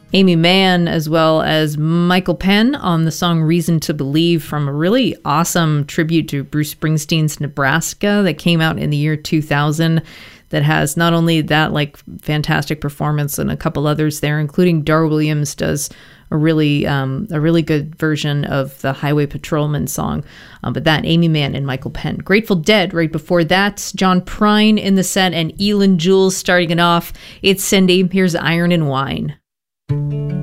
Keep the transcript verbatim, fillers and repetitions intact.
Aimee Mann, as well as Michael Penn on the song Reason to Believe from a really awesome tribute to Bruce Springsteen's Nebraska that came out in the year two thousand that has not only that like fantastic performance and a couple others there, including Dar Williams does a really um, a really good version of the Highway Patrolman song. Um, but that, Aimee Mann and Michael Penn. Grateful Dead right before that. John Prine in the set and Elin Jules starting it off. It's Cindy. Here's Iron and Wine.